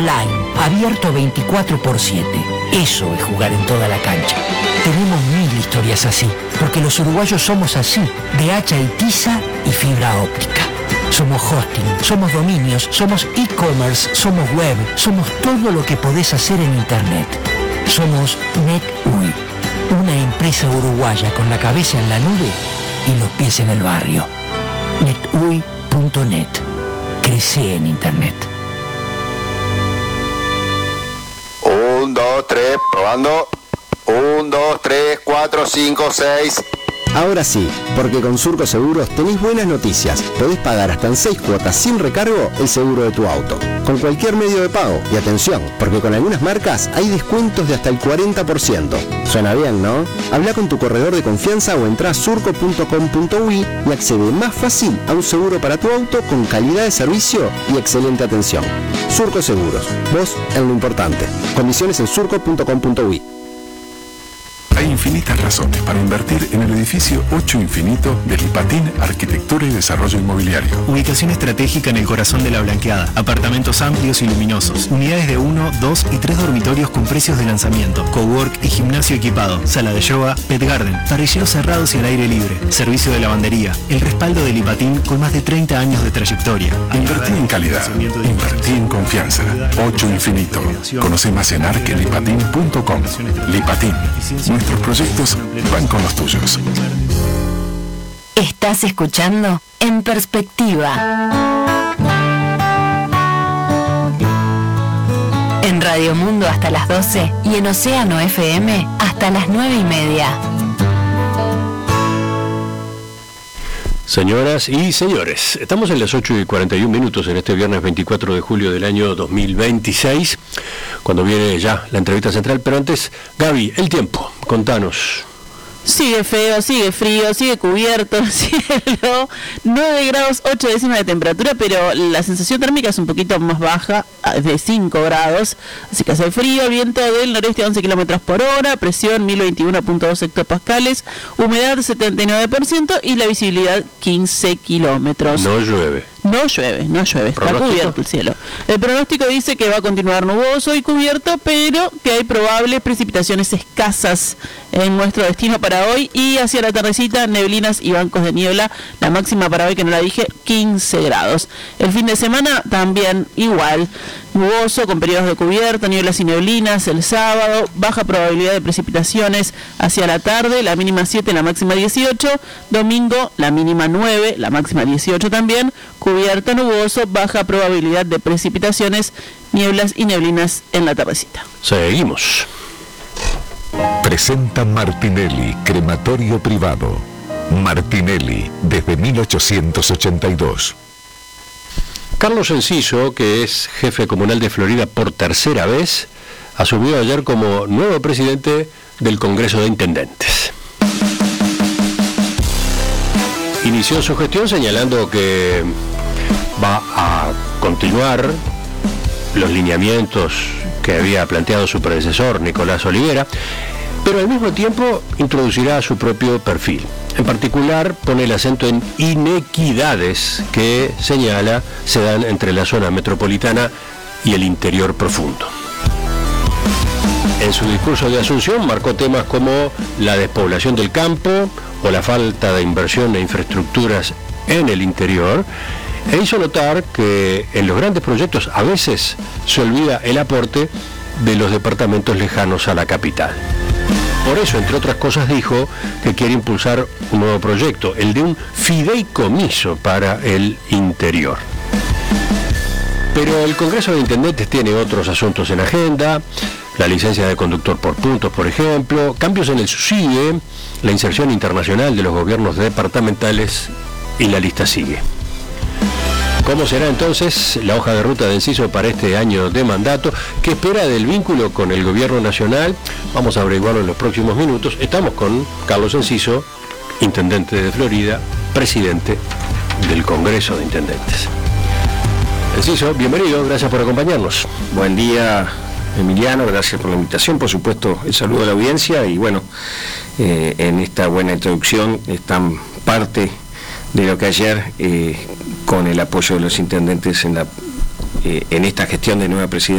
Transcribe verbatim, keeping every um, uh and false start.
online, abierto veinticuatro por siete. Eso es jugar en toda la cancha. Tenemos mil historias así, porque los uruguayos somos así, de hacha y tiza y fibra óptica. Somos hosting, somos dominios, somos e-commerce, somos web, somos todo lo que podés hacer en internet. Somos NetUI, una empresa uruguaya con la cabeza en la nube y los pies en el barrio. netui punto net. Crece en internet. Un, dos, tres, probando. Un, dos, tres, cuatro, cinco, seis. Ahora sí, porque con Surco Seguros tenés buenas noticias. Podés pagar hasta en seis cuotas sin recargo el seguro de tu auto, con cualquier medio de pago. Y atención, porque con algunas marcas hay descuentos de hasta el cuarenta por ciento. Suena bien, ¿no? Habla con tu corredor de confianza o entrá a surco punto com punto uy y accede más fácil a un seguro para tu auto con calidad de servicio y excelente atención. Surco Seguros, vos en lo importante. Condiciones en surco punto com punto uy. Hay infinitas razones para invertir en el edificio ocho Infinito de Lipatín Arquitectura y Desarrollo Inmobiliario. Ubicación estratégica en el corazón de la Blanqueada. Apartamentos amplios y luminosos. Unidades de uno, dos y tres dormitorios con precios de lanzamiento. Cowork y gimnasio equipado. Sala de yoga, pet garden. Parrilleros cerrados y al aire libre. Servicio de lavandería. El respaldo de Lipatín con más de treinta años de trayectoria. Invertí en calidad. Invertí en confianza. ocho Infinito. Conoce más en arquelipatín punto com. Lipatín. Nuestros proyectos van con los tuyos. Estás escuchando En Perspectiva. En Radio Mundo hasta las doce y en Océano F M hasta las nueve y media. Señoras y señores, estamos en las ocho y cuarenta y un minutos en este viernes veinticuatro de julio del año dos mil veintiséis, cuando viene ya la entrevista central, pero antes, Gaby, el tiempo, contanos. Sigue feo, sigue frío, sigue cubierto, cielo, nueve grados, ocho décimas de temperatura, pero la sensación térmica es un poquito más baja, de cinco grados, así que hace frío, viento del noreste once kilómetros por hora, presión mil veintiuno punto dos hectopascales, humedad setenta y nueve por ciento y la visibilidad quince kilómetros. No llueve. No llueve, no llueve, está cubierto el cielo. El pronóstico dice que va a continuar nuboso y cubierto, pero que hay probables precipitaciones escasas en nuestro destino para hoy y hacia la tardecita, neblinas y bancos de niebla. La máxima para hoy, que no la dije, quince grados. El fin de semana también igual, nuboso con periodos de cubierto, nieblas y neblinas el sábado, baja probabilidad de precipitaciones hacia la tarde, la mínima siete, la máxima dieciocho, domingo la mínima nueve, la máxima dieciocho también, cubierto nuboso, baja probabilidad de precipitaciones, nieblas y neblinas en la tardecita. Seguimos. Presenta Martinelli, crematorio privado. Martinelli, desde mil ochocientos ochenta y dos. Carlos Enciso, que es jefe comunal de Florida por tercera vez, asumió ayer como nuevo presidente del Congreso de Intendentes. Inició su gestión señalando que va a continuar los lineamientos que había planteado su predecesor, Nicolás Olivera, pero al mismo tiempo introducirá su propio perfil. En particular, pone el acento en inequidades que, señala, se dan entre la zona metropolitana y el interior profundo. En su discurso de Asunción marcó temas como la despoblación del campo o la falta de inversión e infraestructuras en el interior, e hizo notar que en los grandes proyectos a veces se olvida el aporte de los departamentos lejanos a la capital. Por eso, entre otras cosas, dijo que quiere impulsar un nuevo proyecto, el de un fideicomiso para el interior. Pero el Congreso de Intendentes tiene otros asuntos en agenda, la licencia de conductor por puntos, por ejemplo, cambios en el subsidio, la inserción internacional de los gobiernos departamentales y la lista sigue. ¿Cómo será entonces la hoja de ruta de Enciso para este año de mandato? ¿Qué espera del vínculo con el gobierno nacional? Vamos a averiguarlo en los próximos minutos. Estamos con Carlos Enciso, intendente de Florida, presidente del Congreso de Intendentes. Enciso, bienvenido, gracias por acompañarnos. Buen día, Emiliano, gracias por la invitación, por supuesto el saludo a la audiencia y bueno, eh, en esta buena introducción están parte de lo que ayer, eh, con el apoyo de los intendentes en, la, eh, en esta gestión de nueva presidencia,